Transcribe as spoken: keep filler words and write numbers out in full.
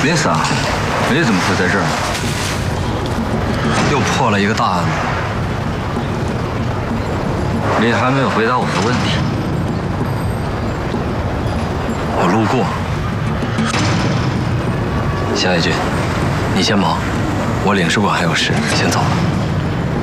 林桑，你怎么会在这儿？又破了一个大案子。你还没有回答我的问题。我路过。夏一军，你先忙，我领事馆还有事，先走了。